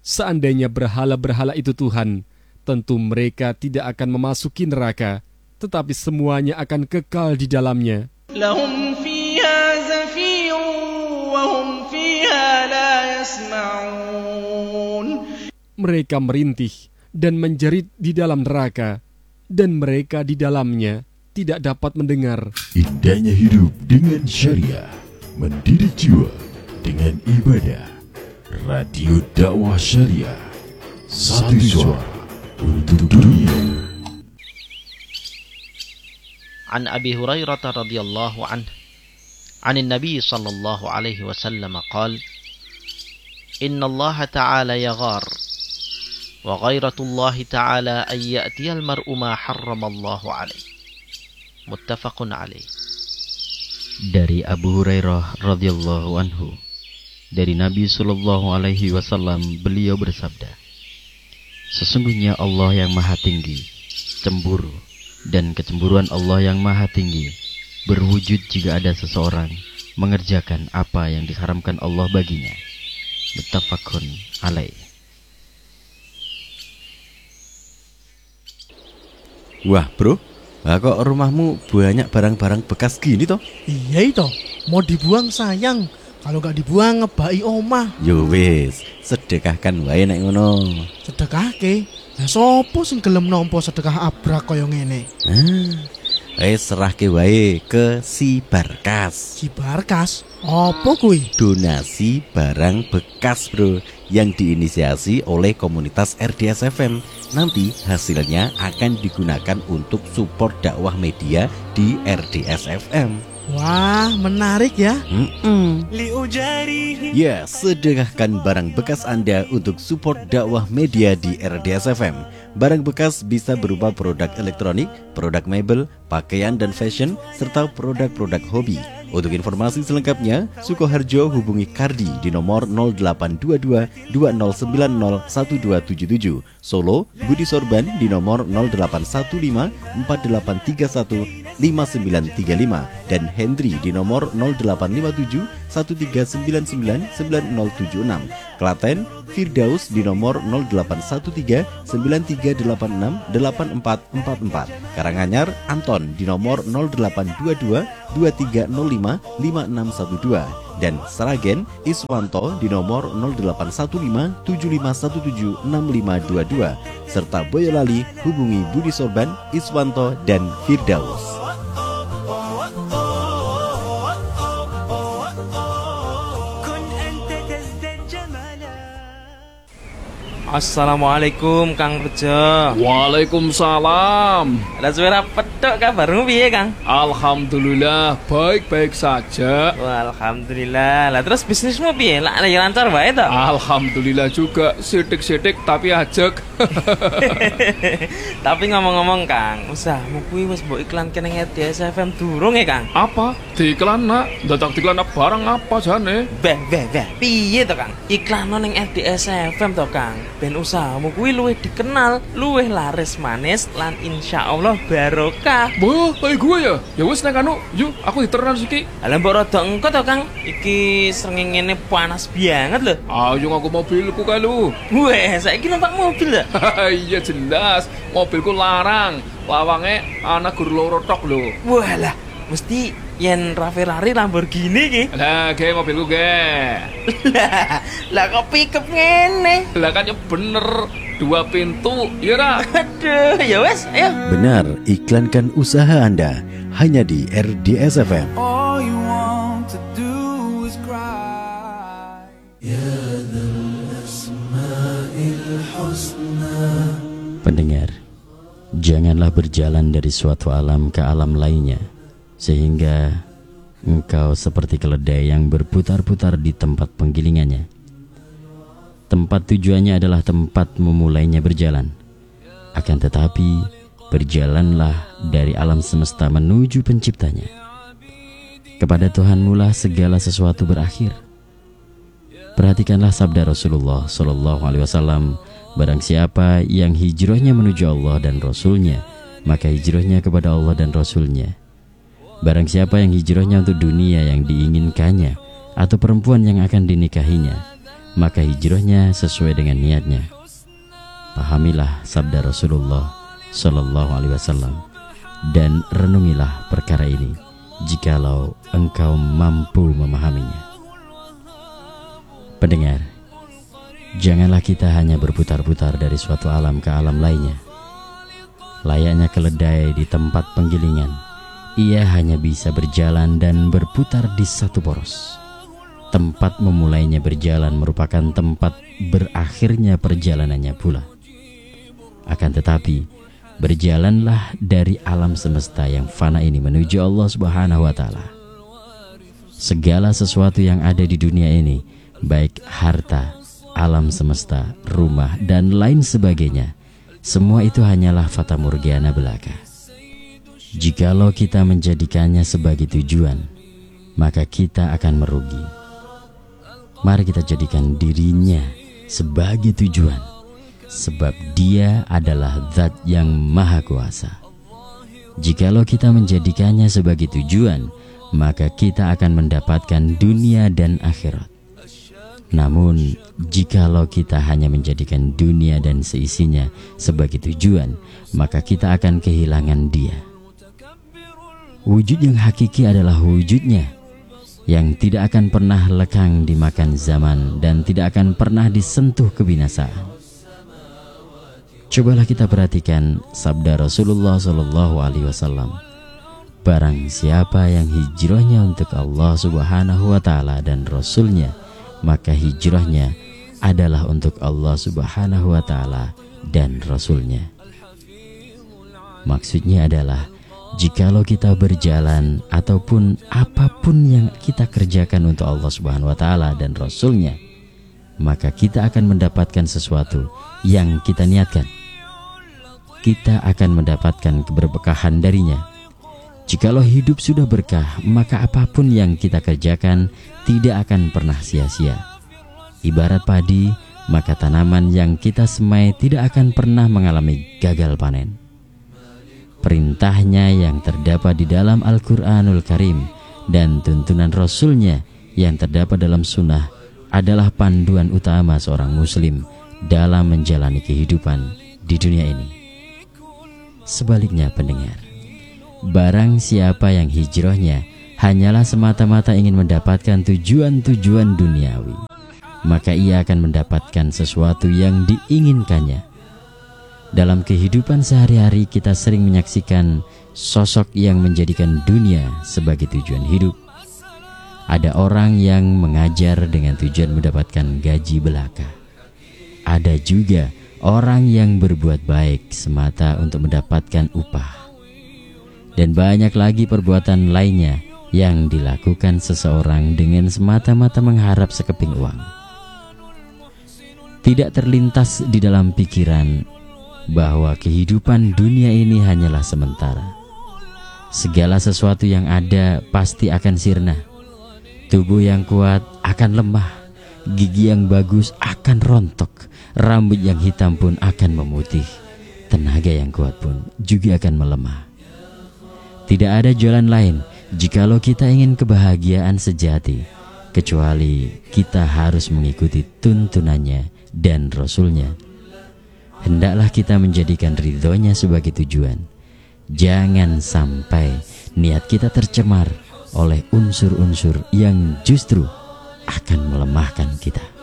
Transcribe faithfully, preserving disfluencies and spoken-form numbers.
Seandainya berhala-berhala itu Tuhan, tentu mereka tidak akan memasuki neraka, tetapi semuanya akan kekal di dalamnya. Lahum fiha zafirun wa hum fiha la yasma'un. Mereka merintih dan menjerit di dalam neraka, dan mereka di dalamnya tidak dapat mendengar. Indahnya hidup dengan syariah, mendidik jiwa dengan ibadah. Radio Dakwah Syariah, satu suara untuk dunia. An Abi Hurairah radhiyallahu anhu, an Nabi sallallahu alaihi wasallam qala, Inna Allah ta'ala yaghar, wa ghairatullah ta'ala an ya'tiyal mar'u ma harrama Allah alaihi. Muttafaqun alaih. Dari Abu Hurairah radhiyallahu anhu, dari Nabi sallallahu alaihi wasallam, beliau bersabda, sesungguhnya Allah yang maha tinggi, cemburu, dan kecemburuan Allah yang maha tinggi berwujud jika ada seseorang mengerjakan apa yang diharamkan Allah baginya. Muttafaqun alaih. Wah bro, lah kok rumahmu banyak barang-barang bekas gini toh? Iya itu, mau dibuang sayang. Kalau gak dibuang ngebai omah. Yo wis, sedekahkan wae nek ngono. Sedekahke? Lah sopo sing gelem nampa sedekah abrak kaya ngene? Ah, wis serahke wae ke si Barkas. Si Barkas? Apa kuwi? Donasi barang bekas, Bro, yang diinisiasi oleh komunitas R D S F M. Nanti hasilnya akan digunakan untuk support dakwah media di R D S F M. Wah, menarik ya. Mm-mm. Ya, sedekahkan barang bekas Anda untuk support dakwah media di R D S F M. Barang bekas bisa berupa produk elektronik, produk mebel, pakaian dan fashion, serta produk-produk hobi. Untuk informasi selengkapnya, Sukoharjo hubungi Kardi di nomor nol delapan dua dua dua nol sembilan nol satu dua tujuh tujuh. Solo, Budi Sorban di nomor nol delapan satu lima empat delapan tiga satu lima sembilan tiga lima dan Hendri di nomor nol delapan lima tujuh satu tiga sembilan sembilan sembilan nol tujuh enam. Klaten, Firdaus di nomor nol delapan satu tiga sembilan tiga delapan enam delapan empat empat empat. Karanganyar, Anton di nomor nol delapan dua dua dua tiga nol lima lima enam satu dua dan Sragen, Iswanto di nomor nol delapan satu lima tujuh lima satu tujuh enam lima dua dua serta Boyolali hubungi Budi Sorban, Iswanto dan Firdaus. Assalamualaikum Kang Rejo. Waalaikumsalam. Lah suara petok kabarmu piye Kang? Alhamdulillah baik-baik saja. Wah, alhamdulillah. Lah terus bisnismu piye? Lah ya lancar wae to? Alhamdulillah juga, sidik-sidik tapi ajek. Tapi ngomong-ngomong Kang, usahamu kuwi wis mbok iklan kene R D S F M durung ya Kang? Apa? Diiklan nak? Dadak diiklan barang apa jane? Beh, beh, beh. Piye to Kang? Iklan ning R D S F M to Kang. Ben usahamu kuwi luwih dikenal, luwih laris manis lan insyaallah barokah. Wah, kayak gue ya. Ya wis nek anu, yuk aku diteran siki. Lah mbok rada engko to Kang. Iki srengenge panas banget lho. Ayo aku mobilku kae lu. Weh, saiki numpak mobil ya? Iya jelas, mobilku larang. Lawange ana gur loro tok lho. Walah, mesti yen Ferrari Lamborghini ki. Lah, ge mobilku ge. Lah, lah kok pickup ngene? Lah kan ya bener, dua pintu, ya ra? Aduh, ya wes, ayo. Benar, iklankan usaha Anda hanya di R D S F M. All you want to do is cry. Ya dzal asma'il husna. Pendengar, janganlah berjalan dari suatu alam ke alam lainnya, sehingga engkau seperti keledai yang berputar-putar di tempat penggilingannya. Tempat tujuannya adalah tempat memulainya berjalan. Akan tetapi, berjalanlah dari alam semesta menuju penciptanya. Kepada Tuhanmu lah segala sesuatu berakhir. Perhatikanlah sabda Rasulullah Shallallahu Alaihi Wasallam. Barang siapa yang hijrahnya menuju Allah dan Rasulnya, maka hijrahnya kepada Allah dan Rasulnya. Barang siapa yang hijrahnya untuk dunia yang diinginkannya atau perempuan yang akan dinikahinya, maka hijrahnya sesuai dengan niatnya. Pahamilah sabda Rasulullah Sallallahu Alaihi Wasallam dan renungilah perkara ini jikalau engkau mampu memahaminya. Pendengar, janganlah kita hanya berputar-putar dari suatu alam ke alam lainnya. Layaknya keledai di tempat penggilingan, ia hanya bisa berjalan dan berputar di satu poros. Tempat memulainya berjalan merupakan tempat berakhirnya perjalanannya pula. Akan tetapi, berjalanlah dari alam semesta yang fana ini menuju Allah Subhanahu wa Ta'ala. Segala sesuatu yang ada di dunia ini, baik harta, alam semesta, rumah, dan lain sebagainya, semua itu hanyalah fata morgana belaka. Jikalau kita menjadikannya sebagai tujuan, maka kita akan merugi. Mari kita jadikan dirinya sebagai tujuan, sebab dia adalah zat yang maha kuasa. Jikalau kita menjadikannya sebagai tujuan, maka kita akan mendapatkan dunia dan akhirat. Namun, jikalau kita hanya menjadikan dunia dan seisinya sebagai tujuan, maka kita akan kehilangan dia. Wujud yang hakiki adalah wujudnya, yang tidak akan pernah lekang dimakan zaman dan tidak akan pernah disentuh kebinasaan. Cobalah kita perhatikan sabda Rasulullah Sallallahu Alaihi Wasallam. Barang siapa yang hijrahnya untuk Allah Subhanahu Wa Ta'ala dan Rasulnya, maka hijrahnya adalah untuk Allah Subhanahu Wa Ta'ala dan Rasulnya. Maksudnya adalah, jikalau kita berjalan ataupun apapun yang kita kerjakan untuk Allah Subhanahu Wa Ta'ala dan Rasulnya, maka kita akan mendapatkan sesuatu yang kita niatkan. Kita akan mendapatkan keberberkahan darinya. Jikalau hidup sudah berkah, maka apapun yang kita kerjakan tidak akan pernah sia-sia. Ibarat padi, maka tanaman yang kita semai tidak akan pernah mengalami gagal panen. Perintahnya yang terdapat di dalam Al-Quranul Karim dan tuntunan Rasulnya yang terdapat dalam sunnah adalah panduan utama seorang muslim dalam menjalani kehidupan di dunia ini. Sebaliknya pendengar, barang siapa yang hijrahnya hanyalah semata-mata ingin mendapatkan tujuan-tujuan duniawi, maka ia akan mendapatkan sesuatu yang diinginkannya. Dalam kehidupan sehari-hari kita sering menyaksikan sosok yang menjadikan dunia sebagai tujuan hidup. Ada orang yang mengajar dengan tujuan mendapatkan gaji belaka. Ada juga orang yang berbuat baik semata untuk mendapatkan upah. Dan banyak lagi perbuatan lainnya yang dilakukan seseorang dengan semata-mata mengharap sekeping uang. Tidak terlintas di dalam pikiran bahwa kehidupan dunia ini hanyalah sementara. Segala sesuatu yang ada pasti akan sirna. Tubuh yang kuat akan lemah, gigi yang bagus akan rontok, rambut yang hitam pun akan memutih, tenaga yang kuat pun juga akan melemah. Tidak ada jalan lain jikalau kita ingin kebahagiaan sejati, kecuali kita harus mengikuti tuntunannya dan Rasulnya. Hendaklah kita menjadikan ridhonya sebagai tujuan. Jangan sampai niat kita tercemar oleh unsur-unsur yang justru akan melemahkan kita.